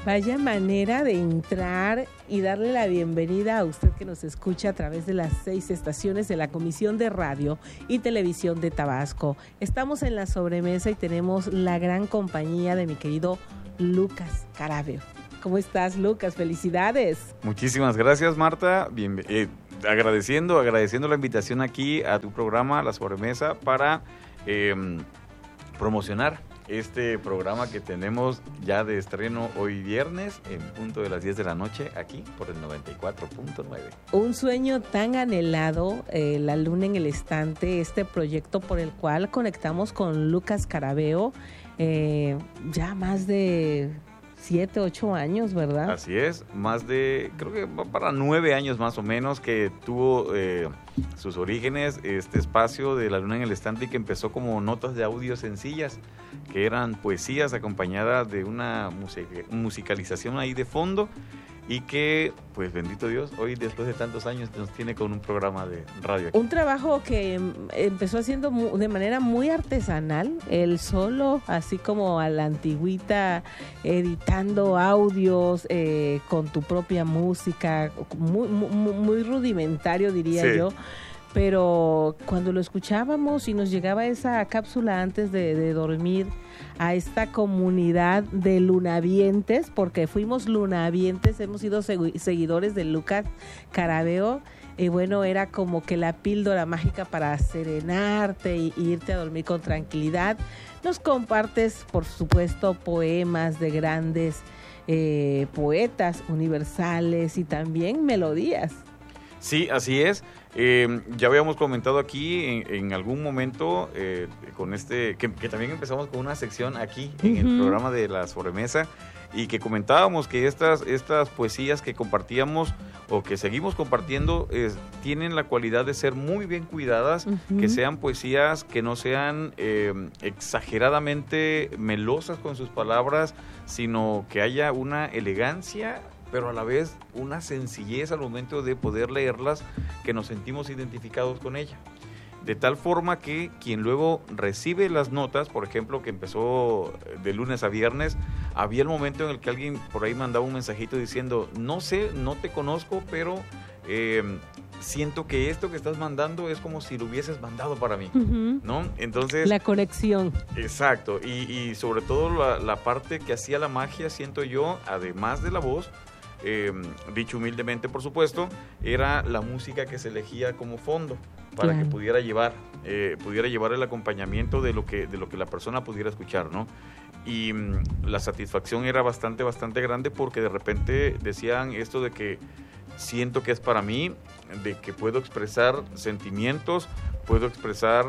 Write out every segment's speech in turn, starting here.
Vaya manera de entrar y darle la bienvenida a usted que nos escucha a través de las 6 estaciones de la Comisión de Radio y Televisión de Tabasco. Estamos en la sobremesa y tenemos la gran compañía de mi querido Lucas Carabeo. ¿Cómo estás, Lucas? ¡Felicidades! Muchísimas gracias, Marta. Agradeciendo la invitación aquí a tu programa, La Sobremesa, para promocionar este programa que tenemos ya de estreno hoy viernes en punto de las 10 de la noche aquí por el 94.9. Un sueño tan anhelado, La Luna en el Estante, este proyecto por el cual conectamos con Lucas Carabeo ya más de 7, 8 años, ¿verdad? Así es, creo que va para 9 años más o menos que tuvo sus orígenes este espacio de La Luna en el Estante, y que empezó como notas de audio sencillas, que eran poesías acompañadas de una musicalización ahí de fondo, y que, pues bendito Dios, hoy después de tantos años nos tiene con un programa de radio aquí. Un trabajo que empezó haciendo de manera muy artesanal, él solo, así como a la antigüita, editando audios con tu propia música, muy rudimentario, diría sí. yo. Pero cuando lo escuchábamos y nos llegaba esa cápsula antes de dormir a esta comunidad de lunavientes, porque fuimos lunavientes, hemos sido seguidores de Lucas Carabeo, y bueno, era como que la píldora mágica para serenarte e irte a dormir con tranquilidad. Nos compartes, por supuesto, poemas de grandes poetas universales y también melodías. Sí, así es. Ya habíamos comentado aquí en algún momento con que también empezamos con una sección aquí en el programa de La Sobremesa, y que comentábamos que estas poesías que compartíamos o que seguimos compartiendo tienen la cualidad de ser muy bien cuidadas, que sean poesías que no sean exageradamente melosas con sus palabras, sino que haya una elegancia, pero a la vez una sencillez al momento de poder leerlas, que nos sentimos identificados con ella. De tal forma que quien luego recibe las notas, por ejemplo, que empezó de lunes a viernes, había el momento en el que alguien por ahí mandaba un mensajito diciendo: no sé, no te conozco, pero siento que esto que estás mandando es como si lo hubieses mandado para mí, ¿no? Entonces, la conexión. Exacto, y sobre todo la parte que hacía la magia, siento yo, además de la voz, dicho humildemente por supuesto, era la música que se elegía como fondo para que pudiera llevar el acompañamiento de lo que la persona pudiera escuchar, ¿no? Y la satisfacción era bastante grande, porque de repente decían esto de que siento que es para mí, de que puedo expresar sentimientos, puedo expresar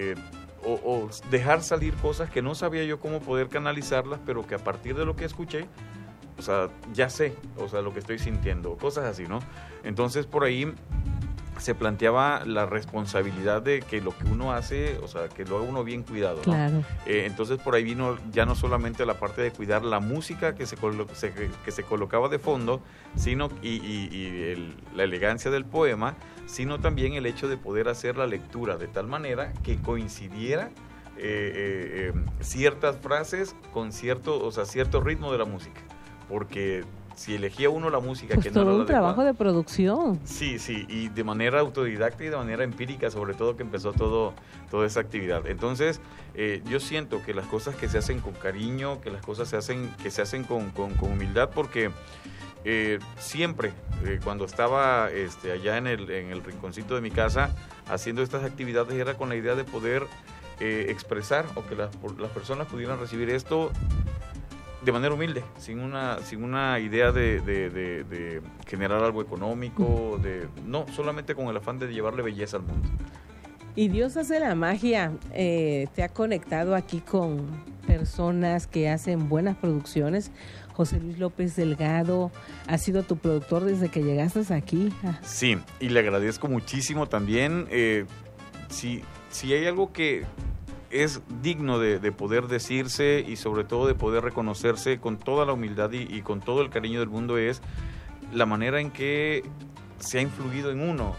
o dejar salir cosas que no sabía yo cómo poder canalizarlas, pero que a partir de lo que escuché, o sea, ya sé, o sea, lo que estoy sintiendo, cosas así, ¿no? Entonces, por ahí se planteaba la responsabilidad de que lo que uno hace, o sea, que lo haga uno bien cuidado, ¿no? Claro. Entonces, por ahí vino ya no solamente la parte de cuidar la música que se colocaba de fondo, sino la elegancia del poema, sino también el hecho de poder hacer la lectura de tal manera que coincidiera ciertas frases con cierto ritmo de la música. Porque si elegía uno la música pues que no era la todo un trabajo de producción. Sí, y de manera autodidacta y de manera empírica, sobre todo, que empezó toda esa actividad. Entonces, yo siento que las cosas que se hacen con cariño, que las cosas que se hacen con humildad, porque siempre, cuando estaba allá en el rinconcito de mi casa, haciendo estas actividades, era con la idea de poder expresar, o que las personas pudieran recibir esto de manera humilde, sin una idea de generar algo económico, no, solamente con el afán de llevarle belleza al mundo. Y Dios hace la magia, te ha conectado aquí con personas que hacen buenas producciones. José Luis López Delgado ha sido tu productor desde que llegaste aquí. Sí, y le agradezco muchísimo también. Si hay algo que es digno de poder decirse, y sobre todo de poder reconocerse con toda la humildad y con todo el cariño del mundo, es la manera en que se ha influido en uno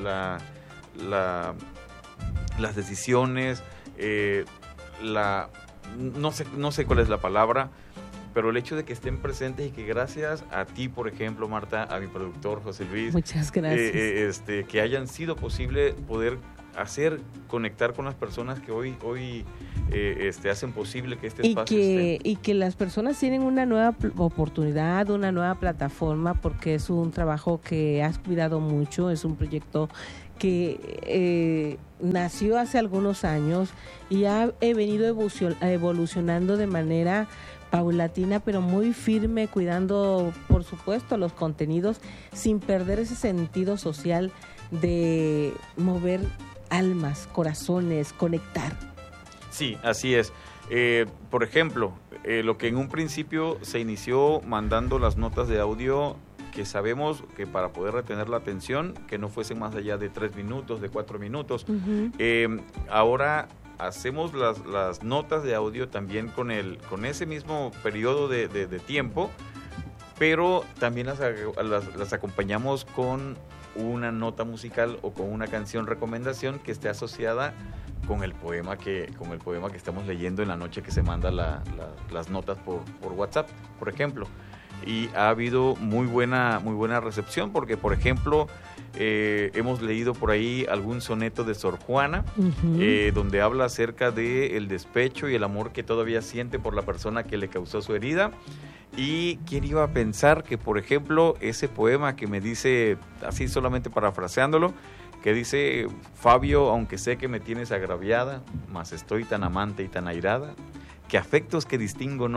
las decisiones, no sé cuál es la palabra, pero el hecho de que estén presentes y que gracias a ti, por ejemplo, Marta, a mi productor José Luis, muchas gracias, que hayan sido posible poder conectar con las personas que hoy hacen posible que este espacio esté. Y que las personas tienen una nueva oportunidad, una nueva plataforma, porque es un trabajo que has cuidado mucho, es un proyecto que nació hace algunos años y ha venido evolucionando de manera paulatina, pero muy firme, cuidando, por supuesto, los contenidos, sin perder ese sentido social de mover almas, corazones, conectar. Sí, así es. Por ejemplo, lo que en un principio se inició mandando las notas de audio, que sabemos que para poder retener la atención, que no fuesen más allá de 3 minutos, de 4 minutos. Uh-huh. Ahora hacemos las notas de audio también con ese mismo periodo de tiempo, pero también las acompañamos con una nota musical o con una canción recomendación que esté asociada con el poema que estamos leyendo en la noche que se manda las notas por WhatsApp, por ejemplo. Y ha habido muy buena recepción, porque por ejemplo hemos leído por ahí algún soneto de Sor Juana, uh-huh, donde habla acerca de el despecho y el amor que todavía siente por la persona que le causó su herida. Y quién iba a pensar que, por ejemplo, ese poema que me dice, así solamente parafraseándolo, que dice: Fabio, aunque sé que me tienes agraviada, mas estoy tan amante y tan airada, que afectos que distingo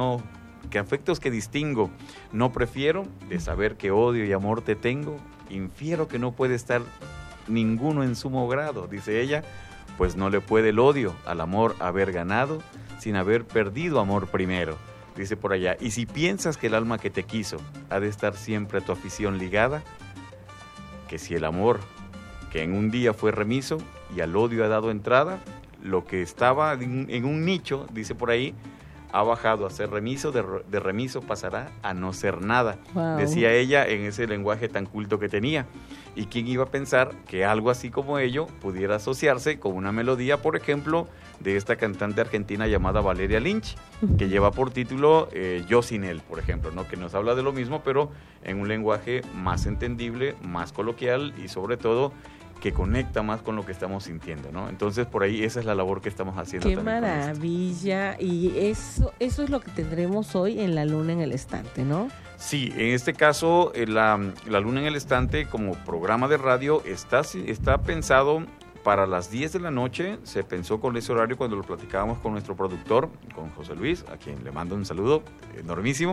no prefiero, de saber que odio y amor te tengo, infiero que no puede estar ninguno en sumo grado, dice ella, pues no le puede el odio al amor haber ganado, sin haber perdido amor primero. Dice por allá, y si piensas que el alma que te quiso ha de estar siempre a tu afición ligada, que si el amor que en un día fue remiso y al odio ha dado entrada, lo que estaba en un nicho, dice por ahí, ha bajado a ser remiso, de remiso pasará a no ser nada. Wow. Decía ella en ese lenguaje tan culto que tenía. ¿Y quién iba a pensar que algo así como ello pudiera asociarse con una melodía, por ejemplo, de esta cantante argentina llamada Valeria Lynch, que lleva por título Yo sin él, por ejemplo, ¿no? Que nos habla de lo mismo, pero en un lenguaje más entendible, más coloquial y sobre todo que conecta más con lo que estamos sintiendo, ¿no? Entonces, por ahí esa es la labor que estamos haciendo. ¡Qué maravilla! Y eso es lo que tendremos hoy en La Luna en el Estante, ¿no? Sí, en este caso, la Luna en el Estante como programa de radio está pensado para las 10 de la noche. Se pensó con ese horario cuando lo platicábamos con nuestro productor, con José Luis, a quien le mando un saludo enormísimo,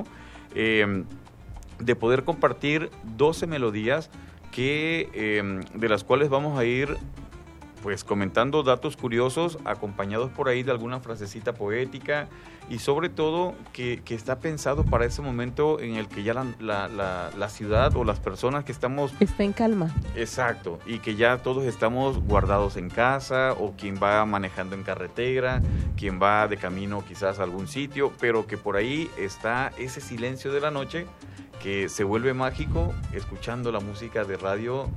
de poder compartir 12 melodías de las cuales vamos a ir pues comentando datos curiosos, acompañados por ahí de alguna frasecita poética, y sobre todo que está pensado para ese momento en el que ya la ciudad o las personas que estamos... Está en calma. Exacto, y que ya todos estamos guardados en casa, o quien va manejando en carretera, quien va de camino quizás a algún sitio, pero que por ahí está ese silencio de la noche que se vuelve mágico escuchando la música de radio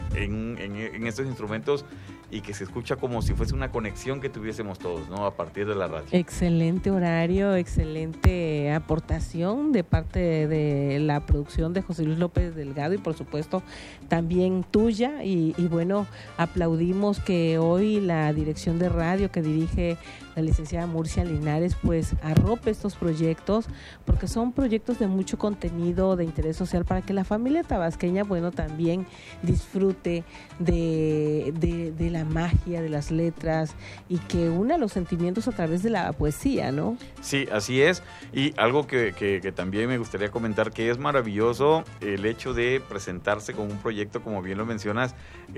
en estos instrumentos, y que se escucha como si fuese una conexión que tuviésemos todos, ¿no? A partir de la radio. Excelente horario, excelente aportación de parte de la producción de José Luis López Delgado y por supuesto también tuya, y bueno, aplaudimos que hoy la dirección de radio que dirige la licenciada Murcia Linares pues arrope estos proyectos, porque son proyectos de mucho contenido, de interés social, para que la familia tabasqueña, bueno, también disfrute de la magia de las letras y que una los sentimientos a través de la poesía, ¿no? Sí, así es. Y algo que también me gustaría comentar, que es maravilloso el hecho de presentarse con un proyecto, como bien lo mencionas.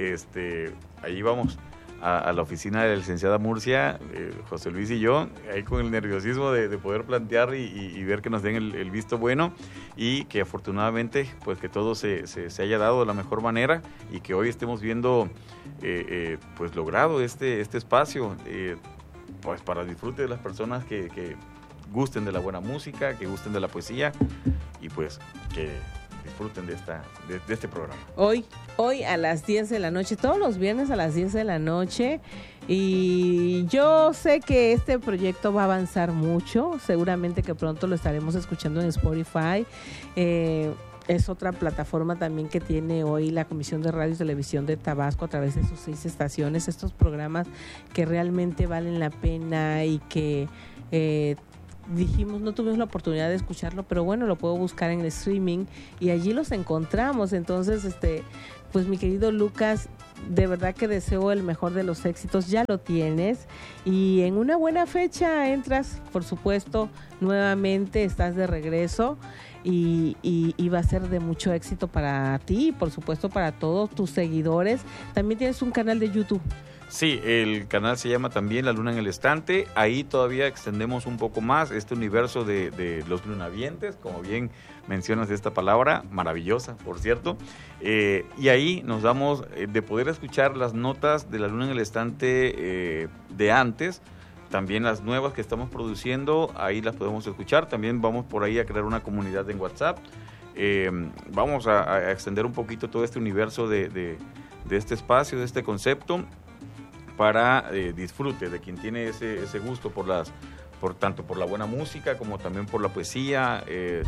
Ahí vamos a la oficina de la licenciada Murcia, José Luis y yo, ahí con el nerviosismo de poder plantear y ver que nos den el visto bueno, y que afortunadamente pues que todo se haya dado de la mejor manera, y que hoy estemos viendo pues logrado este espacio pues para disfrute de las personas que gusten de la buena música, que gusten de la poesía, y pues que disfruten de este programa. Hoy a las 10 de la noche, todos los viernes a las 10 de la noche. Y yo sé que este proyecto va a avanzar mucho. Seguramente que pronto lo estaremos escuchando en Spotify. Es otra plataforma también que tiene hoy la Comisión de Radio y Televisión de Tabasco a través de sus 6 estaciones. Estos programas que realmente valen la pena y que dijimos, no tuvimos la oportunidad de escucharlo, pero bueno, lo puedo buscar en el streaming y allí los encontramos. Entonces, pues mi querido Lucas, de verdad que deseo el mejor de los éxitos, ya lo tienes y en una buena fecha entras, por supuesto, nuevamente estás de regreso y va a ser de mucho éxito para ti y por supuesto para todos tus seguidores. También tienes un canal de YouTube. Sí, el canal se llama también La Luna en el Estante. Ahí todavía extendemos un poco más este universo de los lunavientes, como bien mencionas esta palabra, maravillosa, por cierto. Y ahí nos damos de poder escuchar las notas de La Luna en el Estante de antes, también las nuevas que estamos produciendo, ahí las podemos escuchar. También vamos por ahí a crear una comunidad en WhatsApp. Vamos a extender un poquito todo este universo de este espacio, de este concepto, para disfrute de quien tiene ese gusto tanto por la buena música como también por la poesía.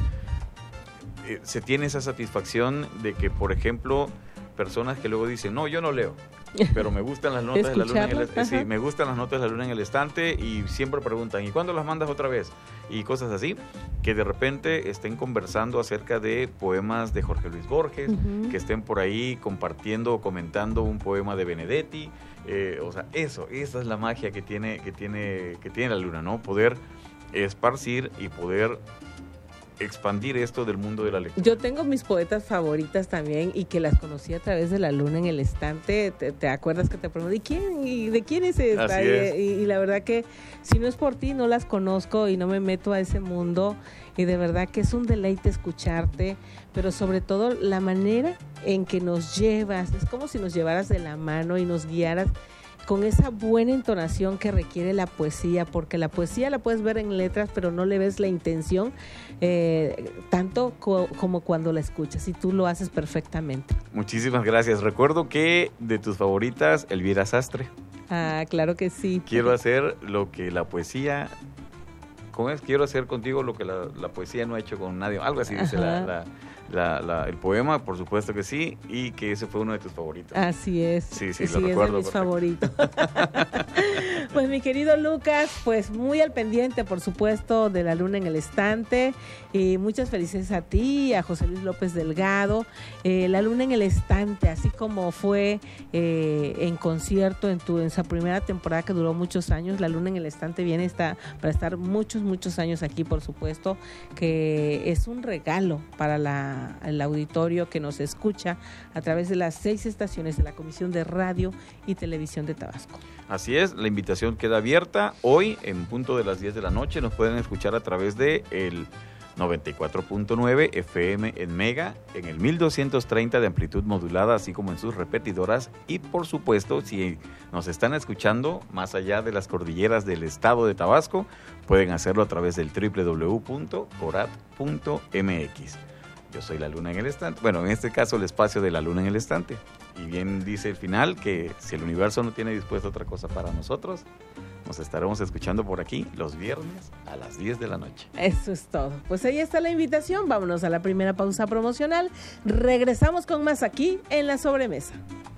Se tiene esa satisfacción de que, por ejemplo, personas que luego dicen, no, yo no leo, pero me gustan las notas de La Luna en el Estante. Sí, me gustan las notas de La Luna en el Estante y siempre preguntan, ¿y cuándo las mandas otra vez? Y cosas así, que de repente estén conversando acerca de poemas de Jorge Luis Borges, que estén por ahí compartiendo o comentando un poema de Benedetti. O sea, esa es la magia que tiene La Luna, ¿no? Poder esparcir y poder expandir esto del mundo de la lectura. Yo tengo mis poetas favoritas también y que las conocí a través de La Luna en el Estante. ¿Te acuerdas que te pregunté de quién es esta? Así es. Y la verdad que si no es por ti no las conozco y no me meto a ese mundo y de verdad que es un deleite escucharte, pero sobre todo la manera en que nos llevas, es como si nos llevaras de la mano y nos guiaras con esa buena entonación que requiere la poesía, porque la poesía la puedes ver en letras, pero no le ves la intención tanto como cuando la escuchas, y tú lo haces perfectamente. Muchísimas gracias. Recuerdo que de tus favoritas, Elvira Sastre. Ah, claro que sí. Quiero hacer lo que la poesía... ¿Cómo es? Quiero hacer contigo lo que la poesía no ha hecho con nadie. Algo así dice el poema, por supuesto que sí, y que ese fue uno de tus favoritos. Así es. Sí, lo recuerdo. Es de mis favoritos. Pues mi querido Lucas, pues muy al pendiente, por supuesto, de La Luna en el Estante. Y muchas felicidades a ti, a José Luis López Delgado. La Luna en el Estante, así como fue en concierto en esa primera temporada que duró muchos años, La Luna en el Estante viene para estar muchos años aquí, por supuesto, que es un regalo para el auditorio que nos escucha a través de las 6 estaciones de la Comisión de Radio y Televisión de Tabasco. Así es, la invitación queda abierta. Hoy, en punto de las 10 de la noche, nos pueden escuchar a través de el 94.9 FM en Mega, en el 1230 de amplitud modulada, así como en sus repetidoras. Y por supuesto, si nos están escuchando más allá de las cordilleras del estado de Tabasco, pueden hacerlo a través del www.corat.mx. Yo soy La Luna en el Estante. Bueno, en este caso el espacio de La Luna en el Estante. Y bien dice el final que si el universo no tiene dispuesto otra cosa para nosotros, nos estaremos escuchando por aquí los viernes a las 10 de la noche. Eso es todo. Pues ahí está la invitación. Vámonos a la primera pausa promocional. Regresamos con más aquí en La Sobremesa.